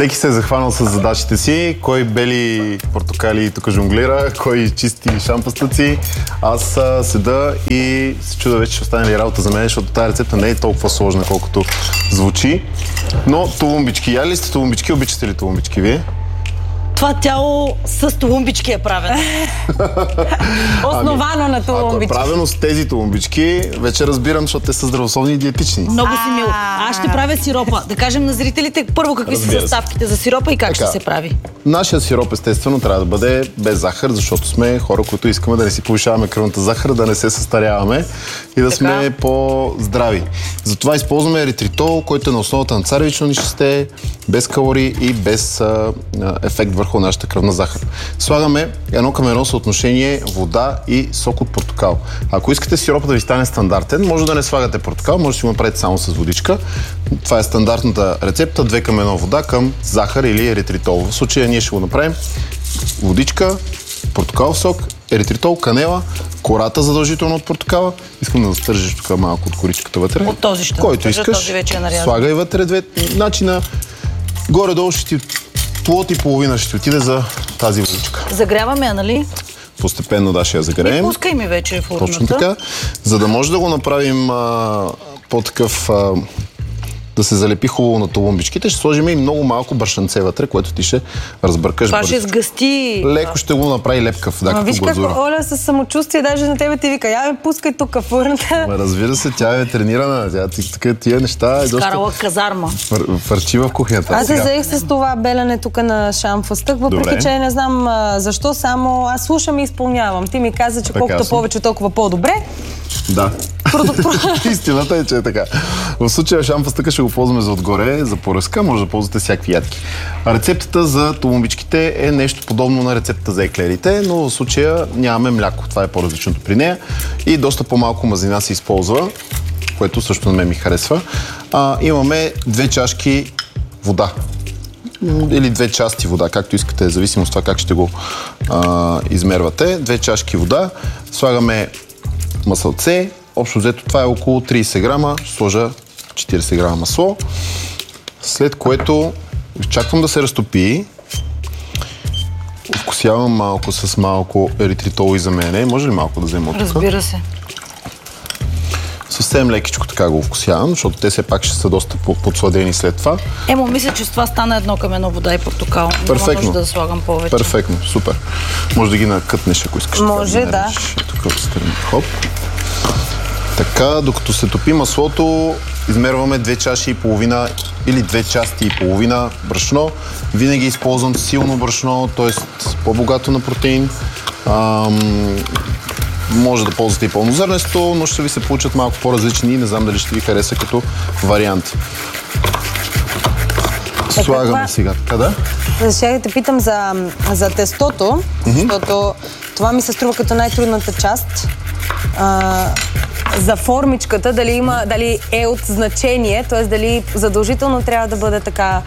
Всеки се е захванал с задачите си. Кой бели портокали тук жонглира, кой чисти шампастъци. Аз седа и се чуда вече ще остане ли работа за мен, защото тази рецепта не е толкова сложна, колкото звучи. Но тулумбички. Яли ли сте тулумбички? Обичате ли тулумбички вие? Това тяло с тулумбички е правено. Основано на тулумбички. Ако е правено с тези тулумбички, вече разбирам, защото те са здравословни и диетични. Много си мило. Аз ще правя сиропа. Да кажем на зрителите първо какви са съставките за сиропа и как ще се прави. Нашия сироп естествено трябва да бъде без захар, защото сме хора, които искаме да не си повишаваме кръвната захар, да не се състаряваме и да сме по-здрави. Затова използваме еритритол, който е на основата на царевично нишесте, без калории и без ефект върху нашата кръвна захар. Слагаме 1:1 съотношение вода и сок от портокал. Ако искате сиропа да ви стане стандартен, може да не слагате портокал, може да си го направите само с водичка. Това е стандартната рецепта, 2:1 вода към захар или еритритол. В случая ние ще го направим водичка, портокалов сок, еритритол, канела, кората задължително от портокала. Искам да стържиш тук малко от коричката вътре. От този ще който искаш, този вече е нарязан. слагай вътре две. Начина горе-долу ще ти плод и половина ще отиде за тази водичка. Загряваме я, нали? Постепенно ще я загреем. И пускай ми вече в урната. Точно така. За да може да го направим по-такъв да се залепи хубаво на тулумбичките, ще сложим и много малко брашанце вътре, което ти ще разбъркаш. Това ще сгъсти. Леко ще го направи лепкав, да, виж като глазура. как Оля със самочувствие даже на тебе ти вика, я ме пускай тук в урната. Разбира се, тя е тренирана. Тия неща е доста казарма. Фърчи в кухнята. Аз се заех с това белене тук на шамфастък, въпреки че не знам защо, само аз слушам и изпълнявам. Ти ми каза, че колкото повече, толкова по-добре. Да. Истината е, че е така. В случая шамфастъка ще го ползваме за отгоре, за поръска, може да ползвате всякакви ядки. Рецептата за тулумбичките е нещо подобно на рецептата за еклерите, но в случая нямаме мляко. Това е по-различното при нея. И доста по-малко мазнина се използва, което също на мен ми харесва. Имаме 2 чашки вода. Или 2 части вода, както искате, зависимо от това как ще го измервате. 2 чашки вода. Слагаме масълце. Общо взето това е около 30 грама. Ще сложа 40 грама масло. След което изчаквам да се разтопи. Вкусявам малко с малко еритритол и за мене. Може ли малко да взема от тук? Разбира се. Съвсем лекичко така го вкусявам, защото те все пак ще са доста подсладени след това. Мисля, че с това стана 1:1 вода и портокал. Перфектно. Може да слагам повече. Перфектно, супер. Може да ги накътнеш, ако искаш. Може, да. Тук отстрани. Хоп. Така, докато се топи маслото, измерваме 2 чаши и половина или 2 части и половина брашно. Винаги използвам силно брашно, т.е. по-богато на протеин. Може да ползвате и пълнозърнесто, но ще ви се получат малко по-различни и не знам дали ще ви хареса като вариант. Слагаме сега. Така, да? Ще те питам за тестото, защото това ми се струва като най-трудната част. За формичката, дали е от значение, т.е. дали задължително трябва да бъде така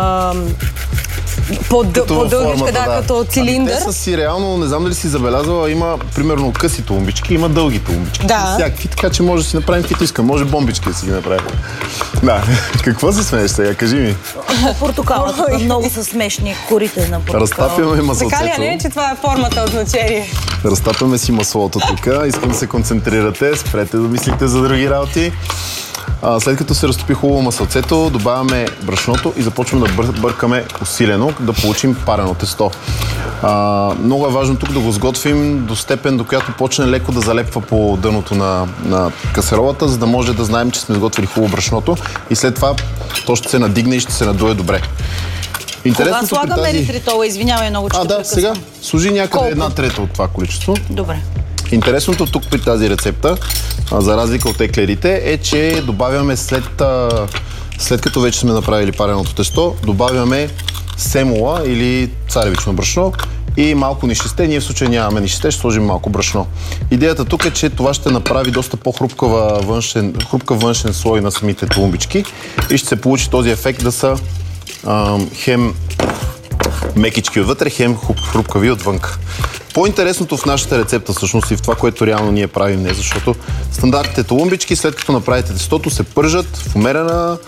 по-дългичка, като цилиндър. Те са си реално, не знам дали си забелязала, има примерно къси тулумбички, има дълги тулумбички. Да. Всякакви, така че може да си направим каквито искам. Може бомбички да си ги направим. Да. Какво се смееш сега? Кажи ми. Портокалът. Много са смешни корите на портокала. Разтапяме маслото. Така ли не, че това е формата от значение? Разтапяме си маслото тук. Искам да се концентрирате. Спрете да мислите за други работи. След като се разтопи хубаво масълцето, добавяме брашното и започваме да бъркаме усилено, да получим парено тесто. Много е важно тук да го сготвим до степен, до която почне леко да залепва по дъното на касеролата, за да може да знаем, че сме сготвили хубаво брашното и след това то ще се надигне и ще се надуе добре. Кога слагаме еритритола? Извинявай много, че да, сега служи някъде 1/3 от това количество. Добре. Интересното тук при тази рецепта, за разлика от еклерите, е, че добавяме след като вече сме направили пареното тесто, добавяме семола или царевично брашно и малко нишесте. Ние в случай нямаме нишесте, ще сложим малко брашно. Идеята тук е, че това ще направи доста по-хрупкав външен слой на самите тулумбички и ще се получи този ефект да са хем мекички отвътре, хем хрупкави отвънка. По-интересното в нашата рецепта всъщност и в това, което реално ние правим, не, защото стандартните тулумбички, след като направите тестото, се пържат в умерена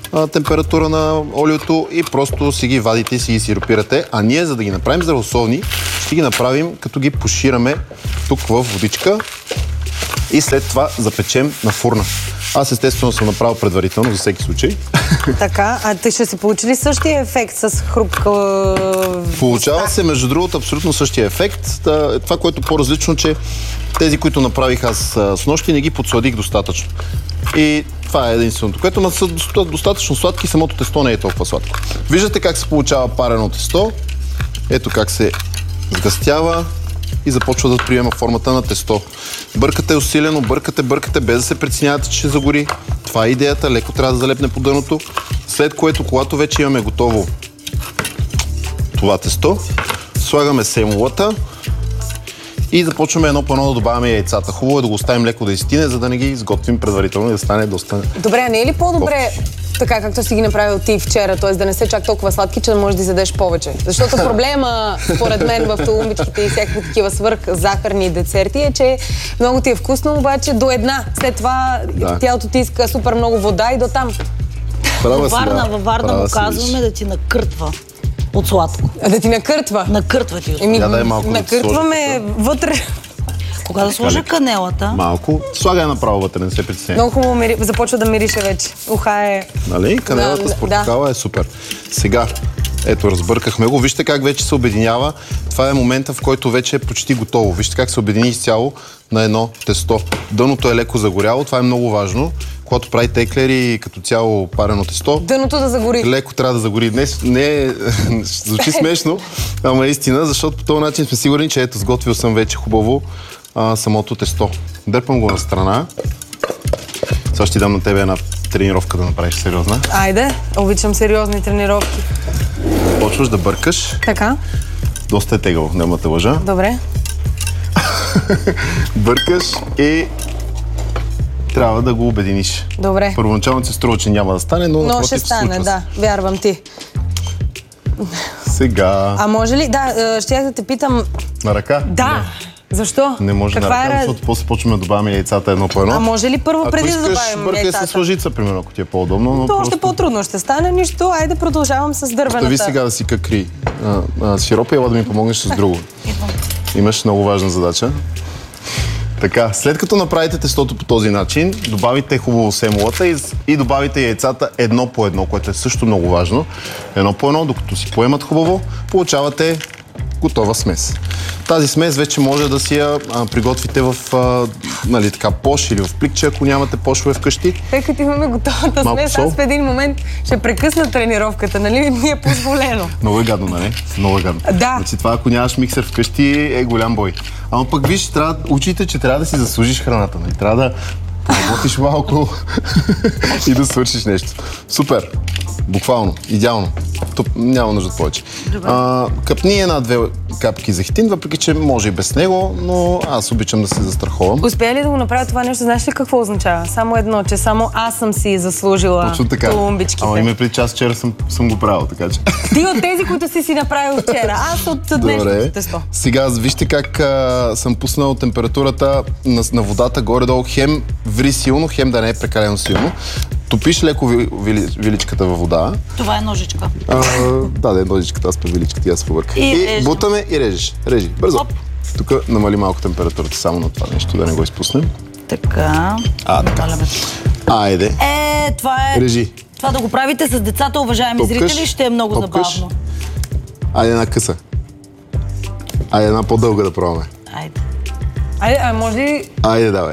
температура на олиото и просто си ги вадите и си ги сиропирате. А ние, за да ги направим здравословни, ще ги направим като ги пушираме тук в водичка и след това запечем на фурна. Аз естествено съм направил предварително, за всеки случай. Така, а ти ще си получи ли същия ефект с хрупка... Получава се, между другото, абсолютно същия ефект. Това, което по-различно, че тези, които направих аз с нощи, не ги подсладих достатъчно. И това е единственото, което но са достатъчно сладки, самото тесто не е толкова сладко. Виждате как се получава парено тесто. Ето как се сгъстява и започва да приема формата на тесто. Бъркате усилено, бъркате, без да се притеснявате, че ще загори. Това е идеята, леко трябва да залепне по дъното. След което, когато вече имаме готово това тесто, слагаме семулата и започваме едно по едно да добавяме яйцата. Хубаво е да го оставим леко да изстине, за да не ги изготвим предварително и да стане доста... Добре, а не е ли по-добре така, както си ги направил ти вчера, т.е. да не се чак толкова сладки, че да можеш да изядеш повече? Защото проблема, според мен, в толумбичките и всякакви такива свръхзахарни десерти е, че много ти е вкусно, обаче до една. След това тялото ти иска супер много вода и до там. Във Варна му казваме да ти накъртва от сладко. Да ти накъртва? Накъртва ти. Накъртваме вътре. Кога да сложа канелата? Малко. Слагай направо вътре, не се притесняй. Много хубаво започва да мирише вече. Уха е... Нали? Канелата с портокала е супер. Сега, ето, разбъркахме го. Вижте как вече се обединява. Това е момента, в който вече е почти готово. Вижте как се обедини изцяло на едно тесто. Дъното е леко загоряло. Това е много важно. Когато правите еклери като цяло парено тесто, дъното да загори. Леко трябва да загори. Днес не звучи смешно, ама истина, защото по този начин сме сигурни, че ето сготвил съм вече хубаво самото тесто. Дърпам го на страна. Сега ще ти дам на тебе една тренировка да направиш сериозна. Айде, обичам сериозни тренировки. Почваш да бъркаш. Така. Доста е тегаво, няма те лъжа. Добре. Бъркаш и трябва да го обединиш. Добре. Първоначално се струва, че няма да стане, но ще стане, да. Вярвам ти. Сега... А може ли... Да, щях да те питам... На ръка? Да. Не. Защо? Не може на ръка, защото после почваме да добавяме яйцата едно по едно. А може ли първо преди да добавим яйцата? Бъркай с лъжица, примерно, ако ти е по-удобно. Но то още по-трудно ще стане. Нищо, айде продължавам с дървената. Остави сега да си какри сиропа и ела да ми помогнеш с друго. Имаш много важна задача. Така, след като направите тестото по този начин, добавите хубаво семулата и добавите яйцата едно по едно, което е също много важно. Едно по едно, докато си поемат хубаво, получавате готова смес. Тази смес вече може да си я приготвите в нали, така, пош или в пликче, ако нямате пошове вкъщи. Тъй като имаме готовата смес, аз в един момент ще прекъсна тренировката, нали? Ми е позволено. Много е гадно, нали? Много е гадно. Да. Значи това, ако нямаш миксер вкъщи, е голям бой. Ама пък виж, учите, че трябва да си заслужиш храната, нали? Трябва да работиш малко и да свършиш нещо. Супер! Буквално, идеално. Тук няма нужда повече. Къпни една-две капки за хитин, въпреки че може и без него, но аз обичам да се застраховам. Успея ли да го направя това нещо? Знаеш ли какво означава? Само едно, че само аз съм си заслужила толумбичките. Ама има преди час вчера съм го правил, така че. Ти от тези, които си направил вчера. Аз от днешното тесто. Сега вижте как съм пуснал температурата на водата горе-долу, хем ври силно, хем да не е прекалено силно. Топиш леко виличката във вода. Това е ножичка. Да, ножичката, аз по виличката, аз побърках. И бутаме и режеш. Режи, бързо. Тук намали малко температурата само на това нещо, да не го изпуснем. Така. Така. Айде. Това е... Режи. Това да го правите с децата, уважаеми зрители, ще е много забавно. Айде една къса. Айде една по-дълга да пробваме. Айде, може ли... Айде, давай.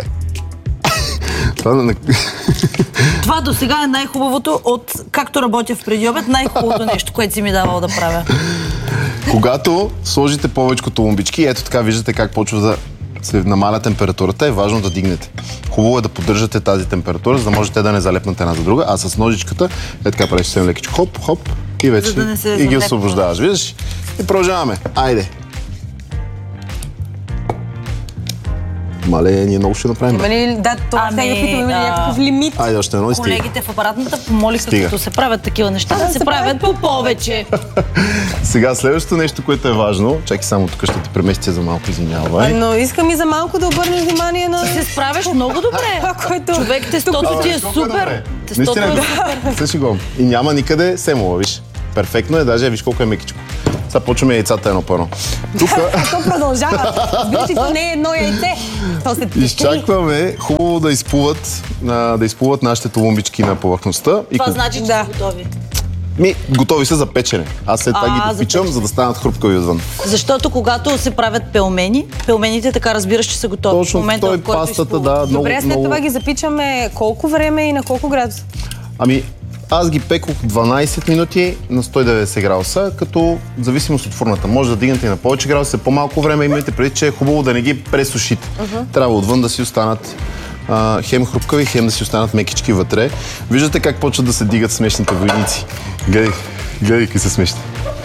Това до сега е най-хубавото от, както работя в преди обед, най-хубавото нещо, което си ми давал да правя. Когато сложите повече толумбички, ето така виждате как почва да се намаля температурата, е важно да дигнете. Хубаво е да поддържате тази температура, за да можете да не залепнат една за друга, а с ножичката е така правиш съвсем лекичко, хоп, хоп и вече и ги освобождаваш, виждаш? И продължаваме. Айде! Мале, ние много ще направим. Има ли, да, това сега питаме, има ли някакъв лимит? Айде, още едно и стига. Колегите в апаратната помолиха, Стига. като се правят такива неща, да се правят по повече. Сега, следващото нещо, което е важно, чакай само тук ще ти преместя за малко, извинявай. Но искам и за малко да обърнеш внимание на... Ти се справяш много добре. Това, което... Човек, тестото ти е супер. Тестото е супер. Се шегувам. И няма никъде семола, виж. Перфектно е, даже виж колко е мекичко. Сега почваме яйцата едно по едно. Тук То продължава. Разбира се, то не е едно яйце. То се изчакваме хубаво да изплуват нашите толумбички на повърхността. Това значи, че са готови. Готови са за печене. Аз след това ги допичам, за да станат хрупкави отвън. Защото когато се правят пелмени, пелмените така разбираш, че са готови. Точно, в момента, той в който пастата, да, Добре, след това ги запичаме колко време и на колко градуса? Аз ги пекох 12 минути на 190 градуса, като в зависимост от фурната. Може да дигнете и на повече градуса, по-малко време, имайте преди, че е хубаво да не ги пресушите. Трябва отвън да си останат хем хрупкави, хем да си останат мекички вътре. Виждате как почват да се дигат смешните войници. Гледай какви са смешни.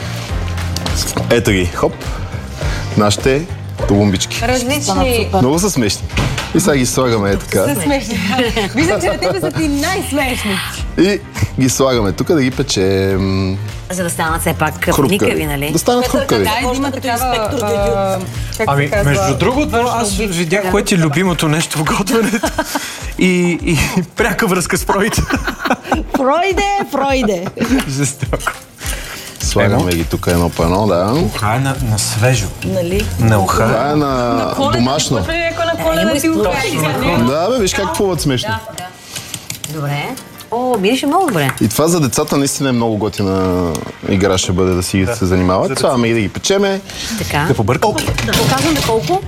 Ето ги, хоп, нашите толумбички. Различни. Много са смешни. И сега ги слагаме така. Са смешни. Виждам, че на тебе са ти най-смешни. И ги слагаме тук да ги печем. За да станат все пак никави, нали? Да станат хрупкави. Да, има такава... Между другото, аз видях кое ти е любимото нещо в готвенето и пряка връзка с Фройд. Фройде! Жестоко. Слагаме ги тук едно по едно, да. Това е на свежо. Нали? На уха. Това е на домашно. На коледа ти го кажа. Да, бе, виж как плуват смешно. Добре. О, мирише много добре. И това за децата наистина е много готина игра ще бъде да си се занимават. Слагаме и да ги печеме. Така. Да побъркам. Да показваме колко?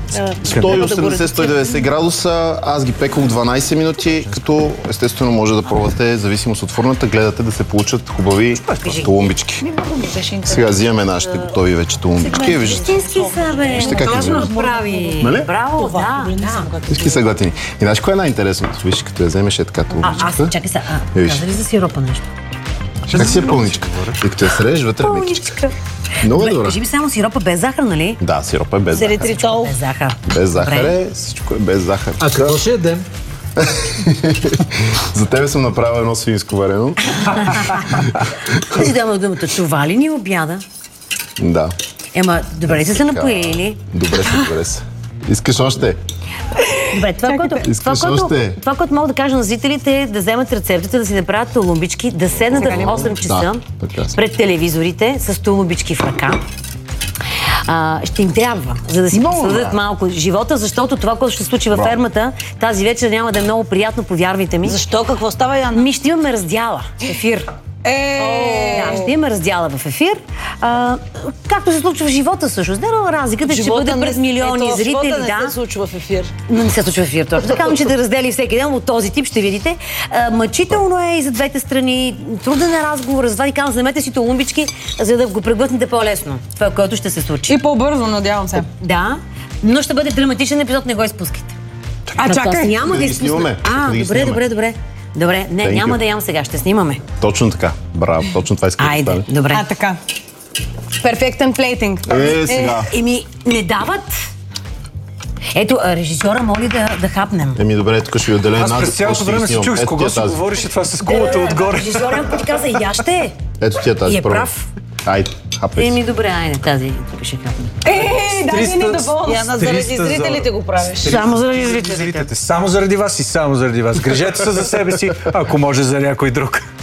180-190 градуса. Аз ги пекох 12 минути, като естествено може да пробвате, зависимост от фурната, гледате да се получат хубави толумбички. Сега взимаме нашите готови вече толумбички. Виждате? Истински са, бе. Вижте как Точно изглежда. прави. Нали? Браво, да. Всички са готини. И знаеш кое е най-интересното? Виж, като я вземеш е така Аз, толумбичката. чакай сега. Виж. Каза ли за сиропа нещо? Как си е пълничка? И като я срежеш вътре мекичка. Много е добре. Кажи ми само сиропа без захар, нали? Да, сиропа е без захар. Еритритол. Без захар. Без захар е, всичко е без захар. А какво ще ядем? За тебе съм направил едно свинско варено. Си дам думата, чува ли ни обяда? Да. Ема, добре са се напоили. Добре се. Искаш още? Добре, това, което мога да кажа на зрителите е да вземат рецептите, да си направят толумбички, да седнат в 8 часа пред телевизорите с толумбички в ръка. Ще им трябва, за да си посъдят малко живота, защото това, което ще се случи във фермата, тази вечер няма да е много приятно, повярвайте ми. Защо? Какво става, Яна? Ще имаме раздяла в ефир. Да, ще имаме раздяла в ефир. Както се случва в живота всъщност. Да, разликата, че бъде пред милиони зрители. Живота не се случва в ефир. Но не се случва в ефир. Така че да раздели всеки ден от този тип, ще видите. Мъчително е и за двете страни. Труден е разговор. Затова ви казвам, вземете си толумбички, за да го преглътнете по-лесно. Това, което ще се случи. И по-бързо, надявам се. Да, но ще бъде драматичен епизод, не го изпускайте. Чакай. Няма да изпусна. Добре, не, няма да ям сега, ще снимаме. Точно така. Браво, точно това искам да стане. Айде, добре. Така. Перфектен плейтинг. Сега. Не дават. Ето, режисьора моли да хапнем. Добре, тук ще ви отделя Аз през цялото време се чух с кого си говориш и това с кулата отгоре. Режисьора ти каза, яще. Ето ти е тази И е първа. прав. Айде, хапай си. Добре, айде, тази тук ще хапнем. Дай ми недоволно. Яна, заради зрителите го правиш. Само заради зрителите. Само заради вас и само заради вас. Грижете се за себе си, ако може за някой друг.